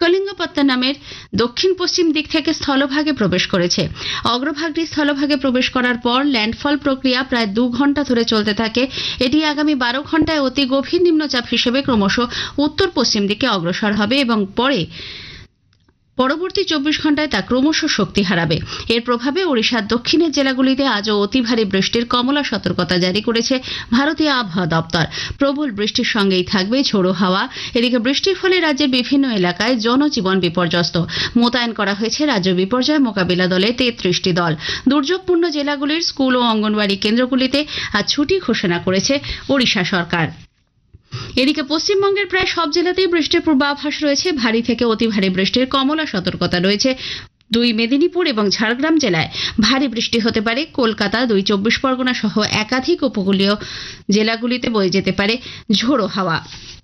কলিঙ্গপত্তনমের দক্ষিণ পশ্চিম দিক থেকে স্থলভাগে প্রবেশ করেছে। অগ্রভাগটি স্থলভাগে প্রবেশ করার পর ল্যান্ডফল প্রক্রিয়া প্রায় 2 ঘন্টা ধরে চলতে থাকে। এটি আগামী 12 ঘন্টায় অতি গভীর নিম্নচাপ হিসেবে ক্রমশ উত্তর পশ্চিম দিকে অগ্রসর হবে এবং পরবর্তী 24 ঘন্টায় তা ক্রমশ শক্তি হারাবে। এর প্রভাবে ওড়িশার দক্ষিণের জেলাগুলিতে আজও অতি ভারী বৃষ্টির কমলা সতর্কতা জারি করেছে ভারতীয় আবহাওয়া দপ্তর। প্রবল বৃষ্টির সঙ্গেই থাকবে ঝোড়ো হাওয়া। এদিকে বৃষ্টির ফলে রাজ্যের বিভিন্ন এলাকায় জনজীবন বিপর্যস্ত। মোতায়েন করা হয়েছে রাজ্য বিপর্যয় মোকাবিলা দলের 33টি দল। দুর্যোগপূর্ণ জেলাগুলির স্কুল ও অঙ্গনওয়াড়ি কেন্দ্রগুলিতে আজ ছুটি ঘোষণা করেছে ওড়িশা সরকার। এদিকে পশ্চিমবঙ্গের প্রায় সব জেলাতেই বৃষ্টির পূর্বাভাস রয়েছে। ভারী থেকে অতি ভারী বৃষ্টির কমলা সতর্কতা রয়েছে। 2 মেদিনীপুর এবং ঝাড়গ্রাম জেলায় ভারী বৃষ্টি হতে পারে। কলকাতা, 2 চব্বিশ পরগনা সহ একাধিক উপকূলীয় জেলাগুলিতে বয়ে যেতে পারে ঝোড়ো হাওয়া।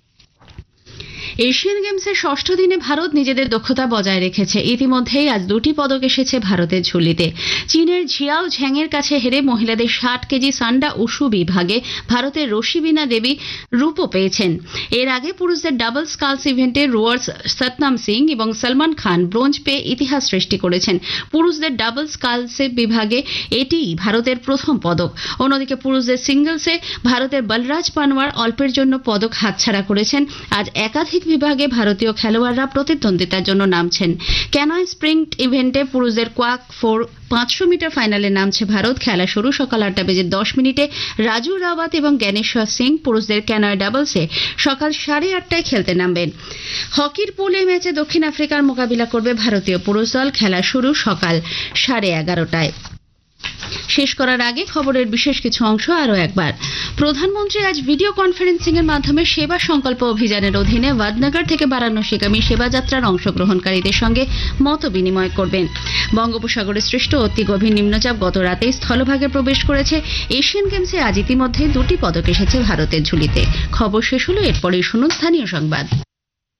এশিয়ান গেমসের 6ষ্ঠ দিনে ভারত নিজেদের দক্ষতা বজায় রেখেছে। ইতিমধ্যেই আজ 2টি পদক এসেছে ভারতের ঝুলিতে। চীনের ঝিয়াও ঝ্যাংয়ের কাছে হেরে মহিলাদের 60 কেজি সান্ডা উশু বিভাগে ভারতের রশিবিনা দেবী রূপও পেয়েছেন। এর আগে পুরুষদের ডাবল স্কালস ইভেন্টে রোয়ার্স সতনাম সিং এবং সলমান খান ব্রোঞ্জ পেয়ে ইতিহাস সৃষ্টি করেছেন। পুরুষদের ডাবল স্কালস বিভাগে এটিই ভারতের প্রথম পদক। অন্যদিকে পুরুষদের সিঙ্গলসে ভারতের বলরাজ পানওয়ার অল্পের জন্য পদক হাতছাড়া করেছেন। আজ একাধিক বিভাগে ভারতীয় খেলোয়াড়রা প্রতিদ্বন্দ্বিতার জন্য নামছেন। ক্যানয় স্প্রিন্ট ইভেন্টে পুরুষদের কোয়াক 500 মিটার ফাইনালে নামছে ভারত। খেলা শুরু সকাল 8:10 রাজু রাওয়াত এবং জ্ঞানেশ্বর সিং পুরুষদের ক্যানয় ডাবলসে সকাল 8:30টায় খেলতে নামবেন। হকির পুল এ ম্যাচে দক্ষিণ আফ্রিকার মোকাবিলা করবে ভারতীয় পুরুষ দল। খেলা শুরু সকাল 11:30টায়। শেষ করার আগে খবরের বিশেষ কিছু অংশ আরও একবার। প্রধানমন্ত্রী আজ ভিডিও কনফারেন্সিং এর মাধ্যমে সেবা সংকল্প অভিযানের অধীনে ওয়াদনগর থেকে বারাণসীগামী সেবাযাত্রার অংশগ্রহণকারীদের সঙ্গে মত বিনিময় করবেন। বঙ্গোপসাগরে সৃষ্ট অতি গভীর নিম্নচাপ গত রাতেই স্থলভাগে প্রবেশ করেছে। এশিয়ান গেমসে আজ ইতিমধ্যে 2টি পদক এসেছে ভারতের ঝুলিতে। খবর শেষ হলো, এরপরেই শুনুন স্থানীয় সংবাদ।